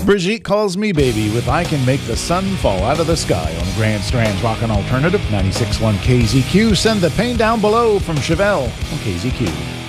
Brigitte Calls Me Baby with I Can Make the Sun Fall Out of the Sky on Grand Strand's Rockin' Alternative 96.1 KZQ. Send the pain down below from Chevelle on KZQ.